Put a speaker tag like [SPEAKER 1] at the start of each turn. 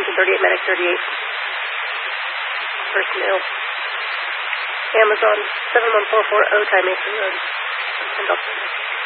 [SPEAKER 1] Washington 38, Medic 38. Personnel. Amazon 7144 Otay Mason Road. Send off.